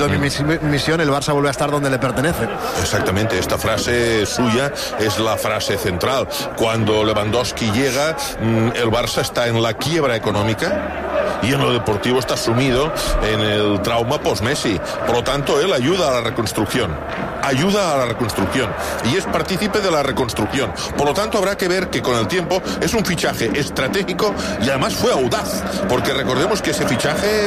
cumplido mi misión, el Barça vuelve a estar donde le pertenece. Exactamente, esta frase suya es la frase central. Cuando Lewandowski llega, el Barça está en la quiebra económica y en lo deportivo está sumido en el trauma post-Messi. Por lo tanto, él ayuda a la reconstrucción. Y es partícipe de la reconstrucción. Por lo tanto, habrá que ver que con el tiempo es un fichaje estratégico y además fue audaz, porque recordemos que ese fichaje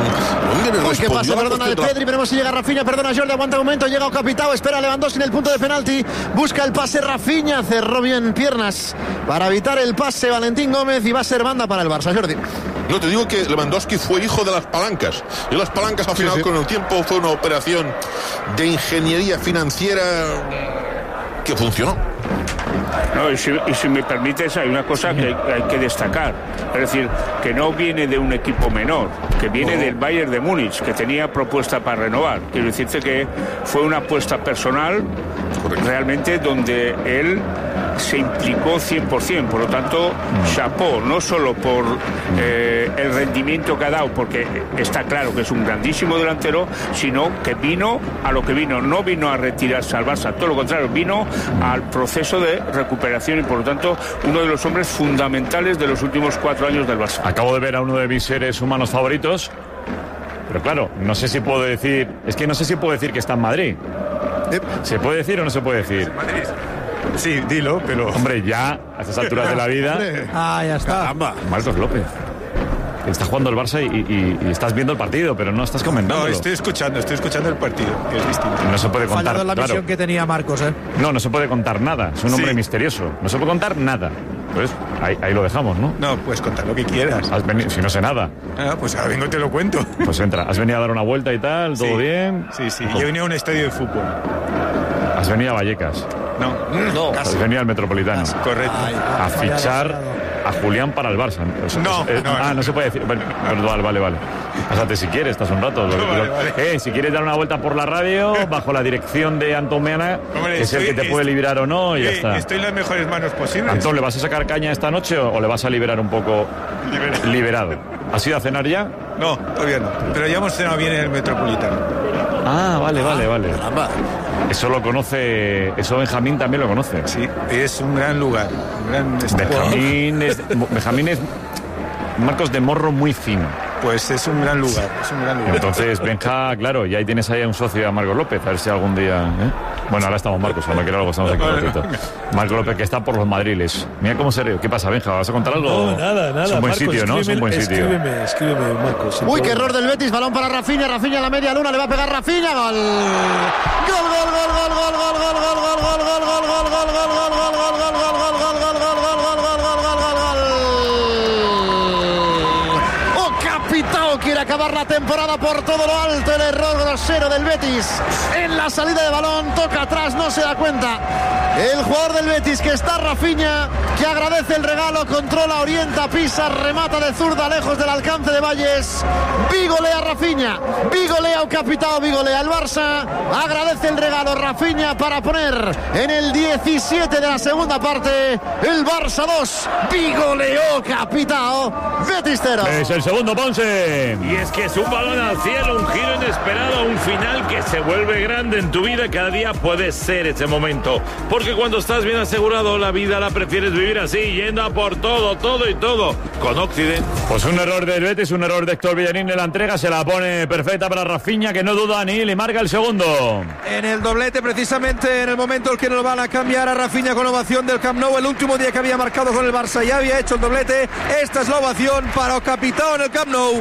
¿qué pasa? Perdona de Pedri, veremos si llega Rafinha, perdona Jordi, aguanta un momento, llega Capitao, espera Lewandowski en el punto de penalti, busca el pase Rafinha, cerró bien piernas para evitar el pase Valentín Gómez y va a ser banda para el Barça. Jordi. No, te digo que Lewandowski fue hijo de las palancas. Y las palancas al final con el tiempo fue una operación de ingeniería financiera que funcionó. No, y si me permites, hay una cosa que hay que destacar. Es decir, que no viene de un equipo menor, que viene del Bayern de Múnich, que tenía propuesta para renovar. Quiero decirte que fue una apuesta personal, realmente, donde él se implicó 100%. Por lo tanto, chapó, no solo por el rendimiento que ha dado, porque está claro que es un grandísimo delantero, sino que vino a lo que vino. No vino a retirarse al Barça, todo lo contrario, vino al proceso de recuperación y, por lo tanto, uno de los hombres fundamentales de los últimos 4 años del Barça. Acabo de ver a uno de mis seres humanos favoritos, pero claro, no sé si puedo decir que está en Madrid. ¿Se puede decir o no se puede decir? Sí, dilo, pero... Hombre, ya, a estas alturas de la vida... Ya está. Caramba. Marcos López. Está jugando el Barça y estás viendo el partido, pero no estás comentándolo. No, estoy escuchando el partido, que es distinto. No se puede contar, fallado la misión claro, que tenía Marcos, No se puede contar nada. Es un hombre misterioso. No se puede contar nada. Pues ahí lo dejamos, ¿no? No, puedes contar lo que quieras. Si no sé nada. Pues ahora vengo y te lo cuento. Pues entra. ¿Has venido a dar una vuelta y tal? ¿Todo bien? Sí. Yo he venido a un estadio de fútbol. ¿Has venido a Vallecas? No. Has venido al Metropolitano. Correcto. A fichar a Julián para el Barça. No se puede decir. Bueno, vale. Pásate si quieres, estás un rato. Vale. Si quieres dar una vuelta por la radio, bajo la dirección de Antón Meana, que es el que te puede liberar o no, y ya está. Estoy en las mejores manos posibles. Antón, ¿le vas a sacar caña esta noche o le vas a liberar un poco? Liberado. ¿Has ido a cenar ya? No, todavía no. Pero ya hemos cenado bien en el Metropolitano. Vale. Caramba. Eso lo conoce, eso Benjamín también lo conoce. Sí, es un gran lugar. Benjamín es Marcos de morro muy fino. Pues es un gran lugar, Entonces, Benja, claro, y ahí tienes ahí a un socio, a Marcos López, a ver si algún día... Bueno, ahora estamos Marcos, cuando quiera algo estamos aquí un ratito. Marcos López, que está por los Madriles. Mira cómo se ríe. ¿Qué pasa, Benja? ¿Vas a contar algo? No, nada. Es un buen Marcos, sitio, ¿no? Es un buen sitio. Escríbeme, Marcos. Uy, qué error del Betis, balón para Rafinha a la media luna, le va a pegar Rafinha, gol. Quiere acabar la temporada por todo lo alto, el error grosero del Betis en la salida de balón, toca atrás, no se da cuenta el jugador del Betis, que está Rafinha, que agradece el regalo, controla, orienta, pisa, remata de zurda lejos del alcance de Valles. Vigolea Rafinha, vigolea o Capitao, vigolea el Barça, agradece el regalo Rafinha para poner en el 17 de la segunda parte el Barça 2, vigoleó Capitao, Betis 0. Es el segundo, Ponce. Y es que es un balón al cielo, un giro inesperado, un final que se vuelve grande en tu vida. Cada día puede ser ese momento, porque cuando estás bien asegurado, la vida la prefieres vivir así, yendo a por todo con Occident. Pues un error del Betis, un error de Héctor Villarín en la entrega, se la pone perfecta para Rafinha, que no duda ni le marca el segundo. En el doblete, precisamente en el momento en que nos van a cambiar a Rafinha con ovación del Camp Nou, el último día que había marcado con el Barça ya había hecho el doblete. Esta es la ovación para o Capitao en el Camp Nou.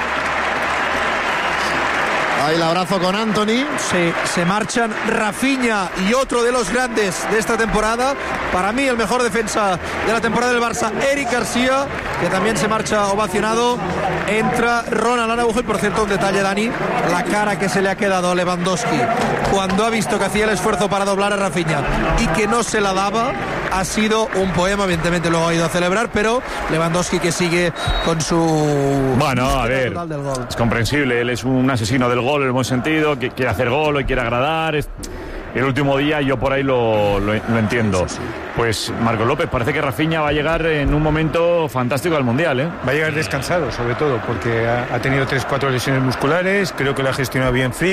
Ahí el abrazo con Anthony. Se marchan Rafinha y otro de los grandes de esta temporada. Para mí el mejor defensa de la temporada del Barça, Eric García, que también se marcha ovacionado. Entra Ronald Araujo. Y por cierto, un detalle, Dani, la cara que se le ha quedado a Lewandowski cuando ha visto que hacía el esfuerzo para doblar a Rafinha y que no se la daba, ha sido un poema. Evidentemente luego ha ido a celebrar, pero Lewandowski que sigue con su... Bueno, a ver, es comprensible, él es un asesino del gol en el buen sentido, que quiere hacer gol y quiere agradar. El último día yo por ahí lo entiendo. Sí. Pues Marcos López, parece que Rafinha va a llegar en un momento fantástico al Mundial, ¿eh? Va a llegar descansado, sobre todo, porque ha tenido 3-4 lesiones musculares, creo que lo ha gestionado bien frío.